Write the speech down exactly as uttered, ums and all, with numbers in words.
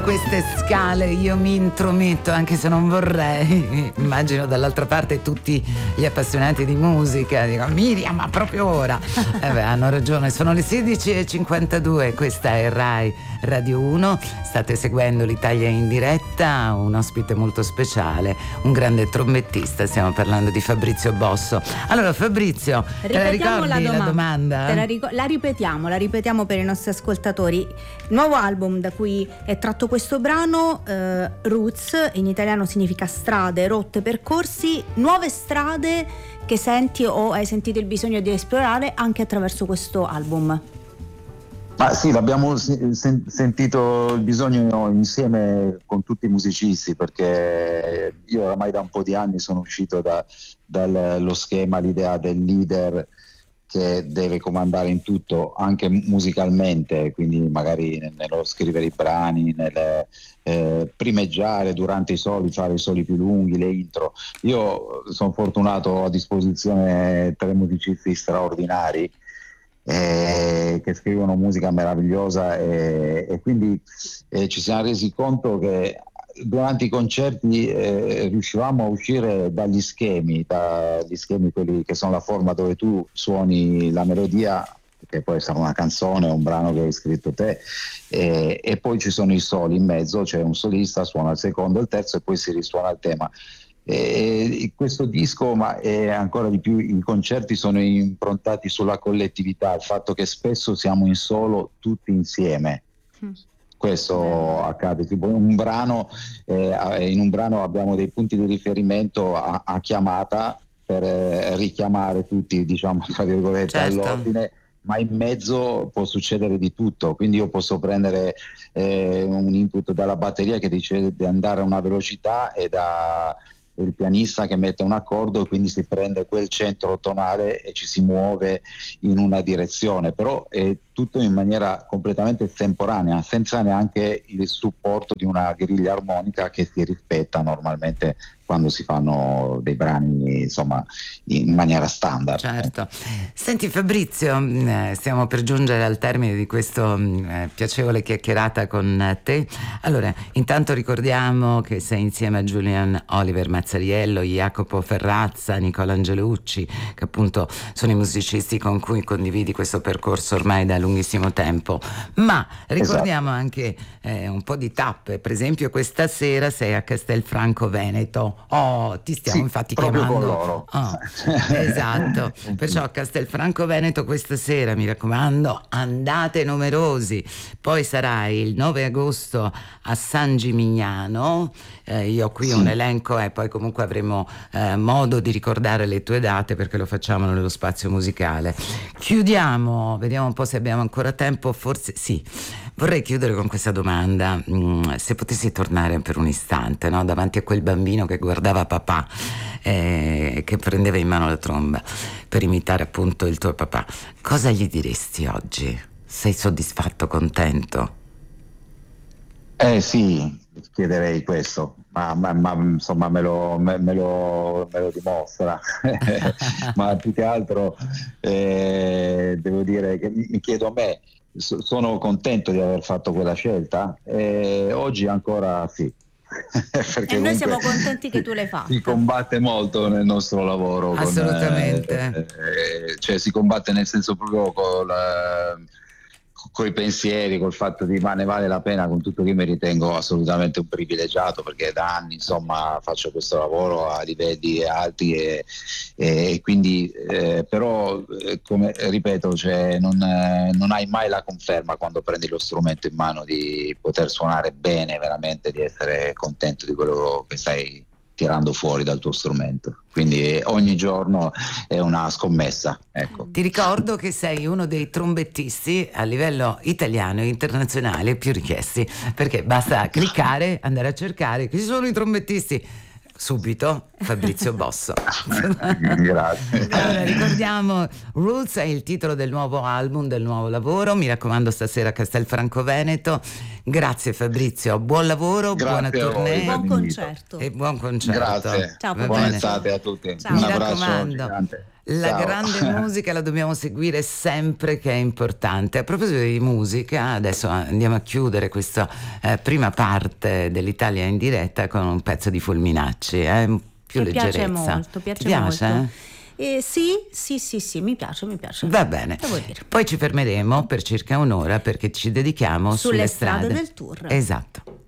Queste scale io mi intrometto anche se non vorrei. Immagino dall'altra parte tutti gli appassionati di musica dico Miriam, ma proprio ora. Eh beh, hanno ragione, sono le sedici e cinquantadue, questa è Rai Radio uno, state seguendo l'Italia in diretta, un ospite molto speciale, un grande trombettista, stiamo parlando di Fabrizio Bosso. Allora Fabrizio, te la ricordi la domanda? La, domanda? Te la, ric- la ripetiamo, la ripetiamo per i nostri ascoltatori. Nuovo album da cui è tratto questo brano, eh, Roots, in italiano significa strade, rotte, percorsi, nuove strade che senti o hai sentito il bisogno di esplorare anche attraverso questo album. Ma sì, l'abbiamo sen- sentito il bisogno insieme con tutti i musicisti, perché io oramai da un po' di anni sono uscito da, dallo schema, l'idea del leader che deve comandare in tutto, anche musicalmente, quindi magari nello scrivere i brani, nel eh, primeggiare durante i soli, fare i soli più lunghi, le intro. Io sono fortunato, ho a disposizione tre musicisti straordinari eh, che scrivono musica meravigliosa e, e quindi eh, ci siamo resi conto che durante i concerti eh, riuscivamo a uscire dagli schemi, dagli schemi quelli che sono la forma dove tu suoni la melodia, che può essere una canzone, un brano che hai scritto te, e, e poi ci sono i soli in mezzo, c'è un solista, suona il secondo, il terzo e poi si risuona il tema. E questo disco, ma è ancora di più, i concerti sono improntati sulla collettività, il fatto che spesso siamo in solo tutti insieme. Mm. Questo accade, tipo un brano, eh, in un brano abbiamo dei punti di riferimento a, a chiamata per eh, richiamare tutti, diciamo, tra virgolette, certo, all'ordine, ma in mezzo può succedere di tutto, quindi io posso prendere eh, un input dalla batteria che dice di andare a una velocità e da il pianista che mette un accordo e quindi si prende quel centro tonale e ci si muove in una direzione, però è tutto in maniera completamente estemporanea, senza neanche il supporto di una griglia armonica che si rispetta normalmente quando si fanno dei brani, insomma, in maniera standard. Certo. Senti Fabrizio, eh, stiamo per giungere al termine di questa eh, piacevole chiacchierata con te. Allora, intanto ricordiamo che sei insieme a Julian Oliver Mazzariello, Jacopo Ferrazza, Nicola Angelucci, che appunto sono i musicisti con cui condividi questo percorso ormai da lunghissimo tempo, ma ricordiamo esatto. anche eh, un po' di tappe, per esempio questa sera sei a Castelfranco Veneto. Oh, ti stiamo sì, infatti proprio chiamando. Con loro. Oh, esatto. Perciò a Castelfranco Veneto questa sera, mi raccomando, andate numerosi. Poi sarai il nove agosto a San Gimignano. Eh, io ho qui sì. un elenco e poi comunque avremo eh, modo di ricordare le tue date perché lo facciamo nello spazio musicale. Chiudiamo, vediamo un po' se abbiamo ancora tempo, forse sì. Vorrei chiudere con questa domanda, mm, se potessi tornare per un istante, no? Davanti a quel bambino che guardava papà, eh, che prendeva in mano la tromba per imitare appunto il tuo papà, cosa gli diresti oggi? Sei soddisfatto, contento? Eh sì, chiederei questo, ma, ma, ma insomma me lo, me, me lo, me lo dimostra, ma più che altro eh, devo dire che mi chiedo a me, so, sono contento di aver fatto quella scelta e oggi ancora sì. E noi siamo contenti che tu l'hai fatto. Si combatte molto nel nostro lavoro. Assolutamente. Con, eh, cioè si combatte nel senso proprio con la, con i pensieri, col fatto di ma ne vale la pena, con tutto che io mi ritengo assolutamente un privilegiato perché da anni insomma faccio questo lavoro a livelli alti e, e quindi eh, però eh, come ripeto cioè, non, eh, non hai mai la conferma quando prendi lo strumento in mano di poter suonare bene, veramente di essere contento di quello che stai tirando fuori dal tuo strumento, quindi ogni giorno è una scommessa, ecco. Ti ricordo che sei uno dei trombettisti a livello italiano e internazionale più richiesti, perché basta cliccare, andare a cercare chi sono i trombettisti subito Fabrizio Bosso. Grazie. Allora, ricordiamo, Roots è il titolo del nuovo album, del nuovo lavoro. Mi raccomando, stasera a Castelfranco Veneto. Grazie Fabrizio, buon lavoro, Grazie buona tournée, buon concerto e buon concerto. Grazie. Ciao, buona bene. estate a tutti. Ciao. Un Mi abbraccio raccomando, gigante. la Ciao. grande musica la dobbiamo seguire sempre, che è importante. A proposito di musica, adesso andiamo a chiudere questa eh, prima parte dell'Italia in diretta con un pezzo di Fulminacci, eh? Più Che piace leggerezza. molto, piace Ti piace? molto. Eh, sì, sì, sì, sì, mi piace, mi piace. Va bene. Devo dire. Poi ci fermeremo per circa un'ora perché ci dedichiamo Sulle sulle, strade del tour. Esatto.